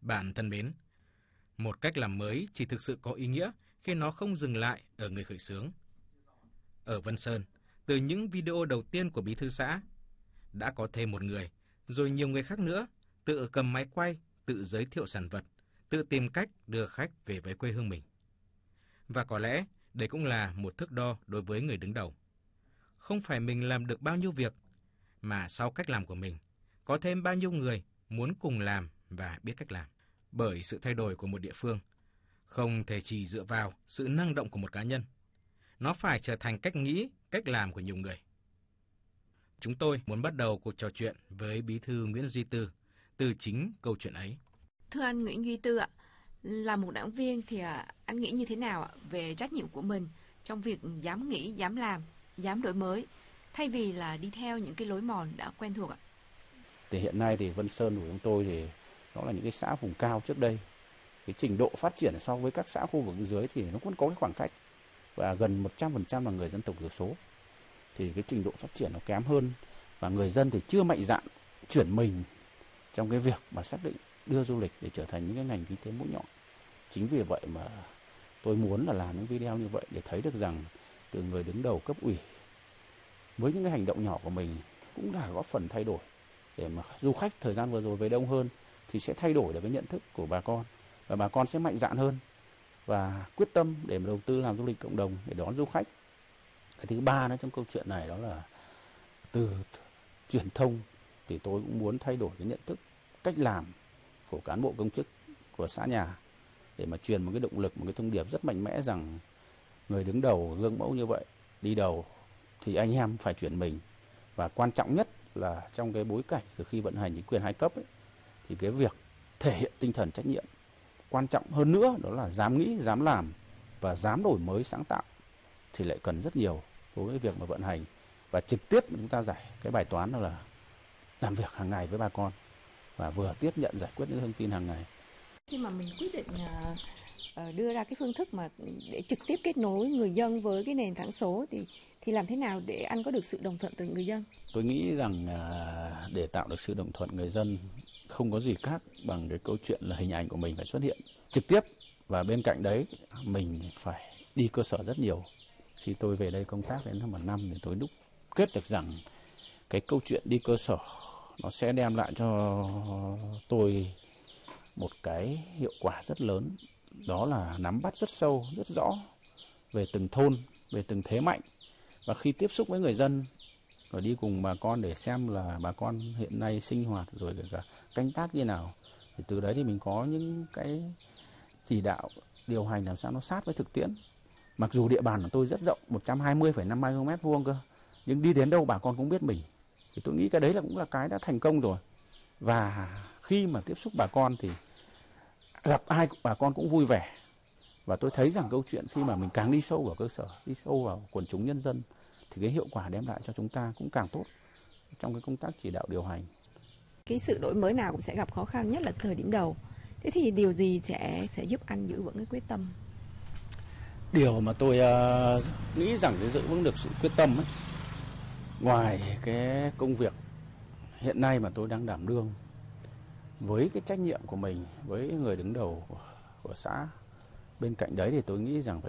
Bạn thân mến, một cách làm mới chỉ thực sự có ý nghĩa khi nó không dừng lại ở người khởi xướng. Ở Vân Sơn, từ những video đầu tiên của bí thư xã, đã có thêm một người, rồi nhiều người khác nữa, tự cầm máy quay, tự giới thiệu sản vật, tự tìm cách đưa khách về với quê hương mình. Và có lẽ đây cũng là một thước đo đối với người đứng đầu. Không phải mình làm được bao nhiêu việc, mà sau cách làm của mình, có thêm bao nhiêu người muốn cùng làm và biết cách làm. Bởi sự thay đổi của một địa phương không thể chỉ dựa vào sự năng động của một cá nhân. Nó phải trở thành cách nghĩ, cách làm của nhiều người. Chúng tôi muốn bắt đầu cuộc trò chuyện với Bí thư Nguyễn Duy Tư từ chính câu chuyện ấy. Thưa anh Nguyễn Duy Tư ạ, là một đảng viên thì anh nghĩ như thế nào ạ về trách nhiệm của mình trong việc dám nghĩ, dám làm, dám đổi mới, thay vì là đi theo những cái lối mòn đã quen thuộc ạ? Thì hiện nay thì Vân Sơn của chúng tôi thì đó là những cái xã vùng cao trước đây. Cái trình độ phát triển so với các xã khu vực dưới thì nó vẫn có cái khoảng cách. Và gần 100% là người dân tộc thiểu số. Thì cái trình độ phát triển nó kém hơn. Và người dân thì chưa mạnh dạn chuyển mình trong cái việc mà xác định đưa du lịch để trở thành những cái ngành kinh tế mũi nhọn. Chính vì vậy mà tôi muốn là làm những video như vậy để thấy được rằng từ người đứng đầu cấp ủy với những cái hành động nhỏ của mình cũng đã góp phần thay đổi để mà du khách thời gian vừa rồi về đông hơn thì sẽ thay đổi được cái nhận thức của bà con và bà con sẽ mạnh dạn hơn và quyết tâm để mà đầu tư làm du lịch cộng đồng để đón du khách. Cái thứ ba trong câu chuyện này đó là từ truyền thông thì tôi cũng muốn thay đổi cái nhận thức, cách làm của cán bộ công chức của xã nhà để mà truyền một cái động lực, một cái thông điệp rất mạnh mẽ rằng người đứng đầu gương mẫu như vậy, đi đầu thì anh em phải chuyển mình. Và quan trọng nhất là trong cái bối cảnh từ khi vận hành chính quyền hai cấp ấy, thì cái việc thể hiện tinh thần trách nhiệm quan trọng hơn nữa đó là dám nghĩ, dám làm và dám đổi mới sáng tạo thì lại cần rất nhiều đối với việc mà vận hành. Và trực tiếp chúng ta giải cái bài toán đó là làm việc hàng ngày với bà con và vừa tiếp nhận giải quyết những thông tin hàng ngày. Khi mà mình quyết định đưa ra cái phương thức mà để trực tiếp kết nối người dân với cái nền tảng số thì làm thế nào để anh có được sự đồng thuận từ người dân? Tôi nghĩ rằng để tạo được sự đồng thuận người dân không có gì khác bằng cái câu chuyện là hình ảnh của mình phải xuất hiện trực tiếp, và bên cạnh đấy mình phải đi cơ sở rất nhiều. Khi tôi về đây công tác đến năm 1 năm thì tôi đúc kết được rằng cái câu chuyện đi cơ sở nó sẽ đem lại cho tôi một cái hiệu quả rất lớn, đó là nắm bắt rất sâu, rất rõ về từng thôn, về từng thế mạnh. Và khi tiếp xúc với người dân rồi đi cùng bà con để xem là bà con hiện nay sinh hoạt rồi cả canh tác như nào, thì từ đấy thì mình có những cái chỉ đạo điều hành làm sao nó sát với thực tiễn. Mặc dù địa bàn của tôi rất rộng 120,52 km2 cơ, nhưng đi đến đâu bà con cũng biết mình. Thì tôi nghĩ cái đấy là cũng là cái đã thành công rồi. Và khi mà tiếp xúc bà con thì gặp ai bà con cũng vui vẻ. Và tôi thấy rằng câu chuyện khi mà mình càng đi sâu vào cơ sở, đi sâu vào quần chúng nhân dân thì cái hiệu quả đem lại cho chúng ta cũng càng tốt trong cái công tác chỉ đạo điều hành. Cái sự đổi mới nào cũng sẽ gặp khó khăn, nhất là thời điểm đầu. Thế thì điều gì sẽ giúp anh giữ vững cái quyết tâm? Điều mà tôi nghĩ rằng để giữ vững được sự quyết tâm ấy, ngoài cái công việc hiện nay mà tôi đang đảm đương với cái trách nhiệm của mình với người đứng đầu của xã, bên cạnh đấy thì tôi nghĩ rằng phải